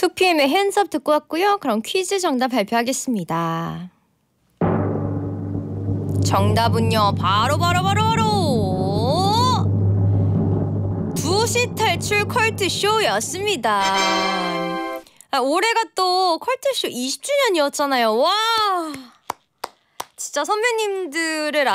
2PM의 핸즈업 듣고 왔고요. 그럼 퀴즈 정답 발표하겠습니다. 정답은요. 바로 2시 탈출 컬트쇼였습니다. 올해가 또 컬트쇼 20주년이었잖아요. 와, 진짜 선배님들을